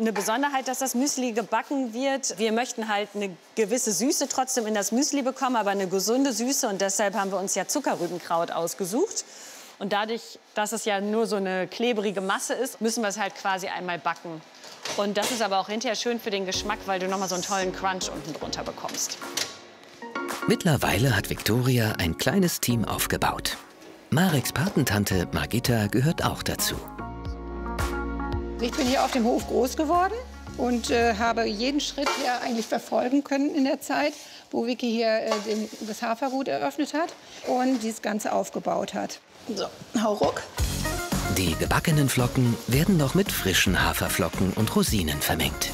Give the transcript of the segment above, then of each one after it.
eine Besonderheit, dass das Müsli gebacken wird. Wir möchten halt eine gewisse Süße trotzdem in das Müsli bekommen, aber eine gesunde Süße. Und deshalb haben wir uns ja Zuckerrübenkraut ausgesucht. Und dadurch, dass es ja nur so eine klebrige Masse ist, müssen wir es halt quasi einmal backen. Und das ist aber auch hinterher schön für den Geschmack, weil du noch mal so einen tollen Crunch unten drunter bekommst. Mittlerweile hat Viktoria ein kleines Team aufgebaut. Mareks Patentante Margitta gehört auch dazu. Ich bin hier auf dem Hof groß geworden und habe jeden Schritt hier eigentlich verfolgen können in der Zeit, wo Vicky hier das Hafergut eröffnet hat und dieses Ganze aufgebaut hat. So, Hauruck. Die gebackenen Flocken werden noch mit frischen Haferflocken und Rosinen vermengt.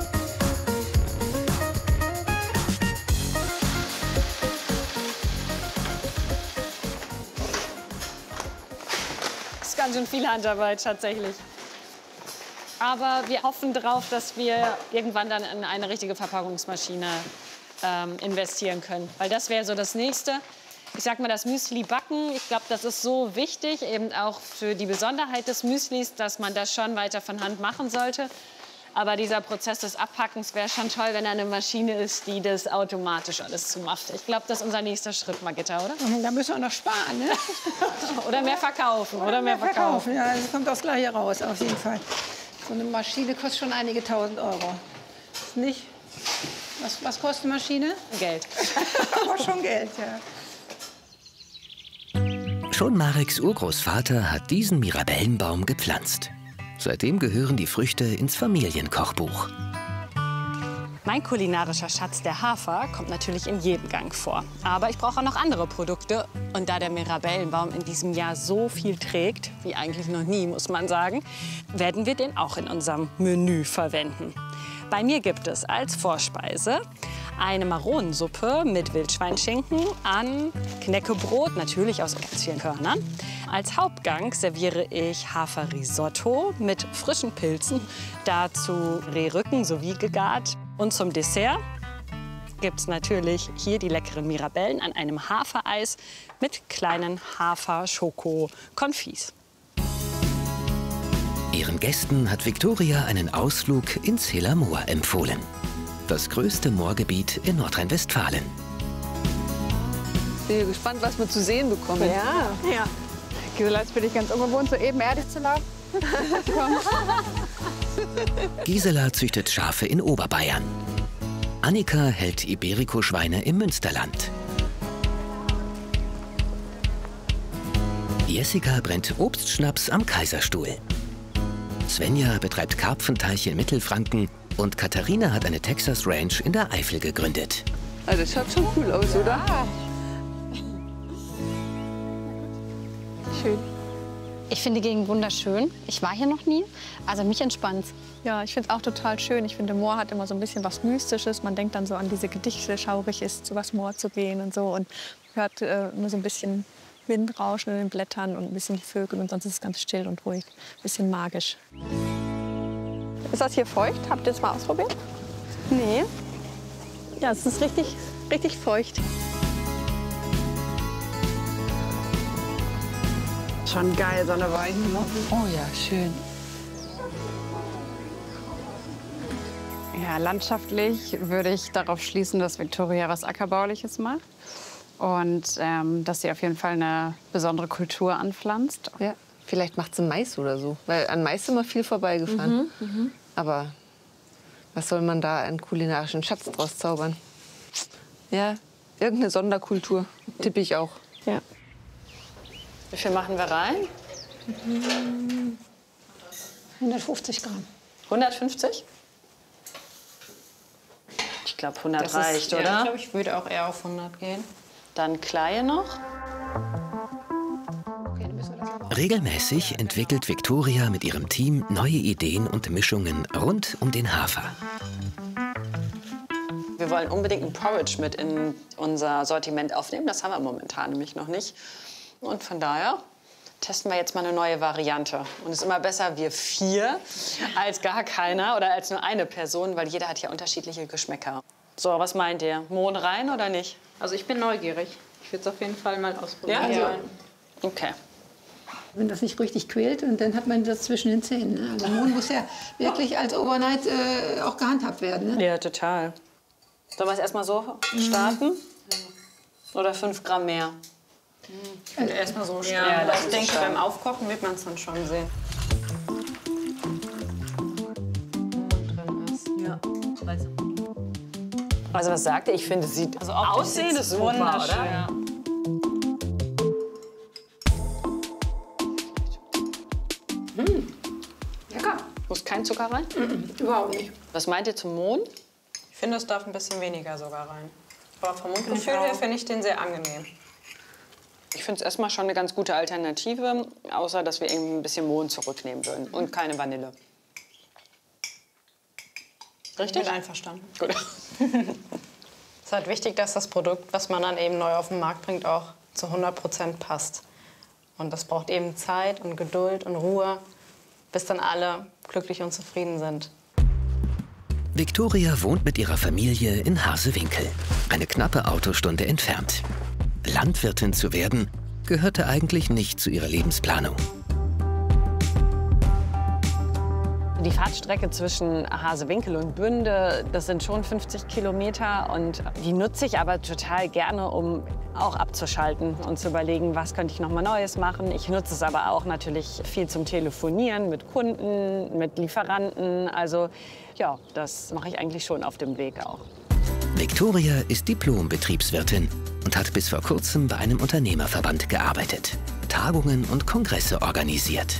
Das ist ganz schön viel Handarbeit tatsächlich. Aber wir hoffen darauf, dass wir irgendwann dann in eine richtige Verpackungsmaschine investieren können. Weil das wäre so das Nächste. Ich sag mal, das Müsli backen, ich glaube, das ist so wichtig, eben auch für die Besonderheit des Müslis, dass man das schon weiter von Hand machen sollte. Aber dieser Prozess des Abpackens wäre schon toll, wenn da eine Maschine ist, die das automatisch alles zumacht. Ich glaube, das ist unser nächster Schritt, Margitta, oder? Da müssen wir noch sparen, ne? Oder mehr verkaufen, oder mehr verkaufen. Ja, das kommt aufs Gleiche raus, auf jeden Fall. So eine Maschine kostet schon einige tausend Euro. Ist nicht? Was kostet eine Maschine? Geld. Aber schon Geld, ja. Schon Mareks Urgroßvater hat diesen Mirabellenbaum gepflanzt. Seitdem gehören die Früchte ins Familienkochbuch. Mein kulinarischer Schatz, der Hafer, kommt natürlich in jedem Gang vor. Aber ich brauche auch noch andere Produkte. Und da der Mirabellenbaum in diesem Jahr so viel trägt, wie eigentlich noch nie, muss man sagen, werden wir den auch in unserem Menü verwenden. Bei mir gibt es als Vorspeise eine Maronensuppe mit Wildschweinschinken an Knäckebrot, natürlich aus ganz vielen Körnern. Als Hauptgang serviere ich Haferrisotto mit frischen Pilzen, dazu Rehrücken sowie gegart. Und zum Dessert gibt es natürlich hier die leckeren Mirabellen an einem Hafereis mit kleinen Hafer-Schoko-Konfis. Ihren Gästen hat Viktoria einen Ausflug ins Hiller Moor empfohlen. Das größte Moorgebiet in Nordrhein-Westfalen. Ich bin gespannt, was wir zu sehen bekommen. Ja. Gisela, jetzt bin ich ganz ungewohnt, so ebenerdig zu laufen. Gisela züchtet Schafe in Oberbayern. Annika hält Iberico-Schweine im Münsterland. Jessica brennt Obstschnaps am Kaiserstuhl. Svenja betreibt Karpfenteich in Mittelfranken und Katharina hat eine Texas Ranch in der Eifel gegründet. Also das schaut schon cool aus, oder? Schön. Ich finde die Gegend wunderschön. Ich war hier noch nie, also mich entspannt's. Ja, ich finde es auch total schön. Ich finde, Moor hat immer so ein bisschen was Mystisches. Man denkt dann so an diese Gedichte, schaurig ist, zu was Moor zu gehen und so. Und hört nur so ein bisschen Windrauschen in den Blättern und ein bisschen die Vögel. Und sonst ist es ganz still und ruhig, ein bisschen magisch. Ist das hier feucht? Habt ihr das mal ausprobiert? Nee. Ja, es ist richtig, richtig feucht. Schon geil, so eine Weide. Oh ja, schön. Ja, landschaftlich würde ich darauf schließen, dass Viktoria was Ackerbauliches macht. Und dass sie auf jeden Fall eine besondere Kultur anpflanzt. Ja, vielleicht macht sie Mais oder so. Weil an Mais sind wir viel vorbeigefahren. Aber was soll man da an kulinarischen Schatz draus zaubern? Ja, irgendeine Sonderkultur, tippe ich auch. Ja. Wie viel machen wir rein? 150 Gramm. 150? Ich glaube, 100 reicht, oder? Ja, ich glaube, ich würde auch eher auf 100 gehen. Dann Kleie noch. Regelmäßig entwickelt Viktoria mit ihrem Team neue Ideen und Mischungen rund um den Hafer. Wir wollen unbedingt ein Porridge mit in unser Sortiment aufnehmen. Das haben wir momentan nämlich noch nicht. Und von daher testen wir jetzt mal eine neue Variante. Und es ist immer besser, wir 4 als gar keiner oder als nur eine Person, weil jeder hat ja unterschiedliche Geschmäcker. So, was meint ihr? Mohn rein oder nicht? Also ich bin neugierig. Ich würde es auf jeden Fall mal ausprobieren. Ja? Okay. Wenn das nicht richtig quält, und dann hat man das zwischen den Zähnen. Ne? Also Mohn muss ja wirklich als Overnight auch gehandhabt werden. Ne? Ja, total. Sollen wir es erstmal so starten? Oder 5 Gramm mehr? Erstmal so Ja, ich denke, beim Aufkochen wird man es dann schon sehen. Also was sagt ihr? Ich finde, es sieht aussehen ist super, oder? Ja. Lecker. Muss kein Zucker rein? Überhaupt nicht. Was meint ihr zum Mohn? Ich finde, es darf ein bisschen weniger sogar rein. Aber vom Mundgefühl her finde ich den sehr angenehm. Ich finde es erstmal schon eine ganz gute Alternative, außer dass wir irgendwie ein bisschen Mohn zurücknehmen würden und keine Vanille. Richtig? Bin einverstanden. Gut. Es ist halt wichtig, dass das Produkt, was man dann eben neu auf den Markt bringt, auch zu 100% passt. Und das braucht eben Zeit und Geduld und Ruhe, bis dann alle glücklich und zufrieden sind. Viktoria wohnt mit ihrer Familie in Harsewinkel, eine knappe Autostunde entfernt. Landwirtin zu werden, gehörte eigentlich nicht zu ihrer Lebensplanung. Die Fahrtstrecke zwischen Harsewinkel und Bünde, das sind schon 50 Kilometer. Und die nutze ich aber total gerne, um auch abzuschalten und zu überlegen, was könnte ich noch mal Neues machen. Ich nutze es aber auch natürlich viel zum Telefonieren mit Kunden, mit Lieferanten. Also ja, das mache ich eigentlich schon auf dem Weg auch. Viktoria ist Diplom-Betriebswirtin und hat bis vor kurzem bei einem Unternehmerverband gearbeitet, Tagungen und Kongresse organisiert.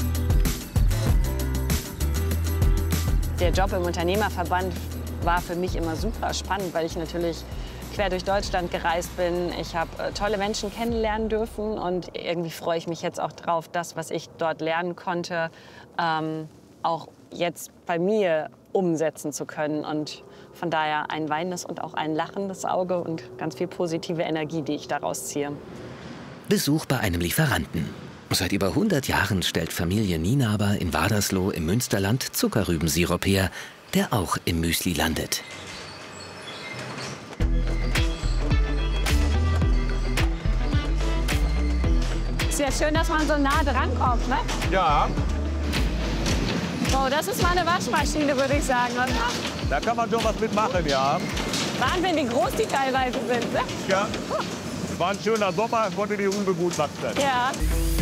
Der Job im Unternehmerverband war für mich immer super spannend, weil ich natürlich quer durch Deutschland gereist bin. Ich habe tolle Menschen kennenlernen dürfen und irgendwie freue ich mich jetzt auch drauf, das, was ich dort lernen konnte, auch jetzt bei mir umsetzen zu können. Und von daher ein weinendes und auch ein lachendes Auge und ganz viel positive Energie, die ich daraus ziehe. Besuch bei einem Lieferanten. Seit über 100 Jahren stellt Familie Nienaber in Wadersloh im Münsterland Zuckerrübensirup her, der auch im Müsli landet. Ist ja schön, dass man so nah dran kommt, ne? Ja, Oh, das ist mal eine Waschmaschine, würde ich sagen, oder? da kann man schon was mitmachen, ja. Wahnsinn, wie groß die teilweise sind, ne? Ja. War ein schöner Sommer, konnte die Rübe gut wachsen. Ja.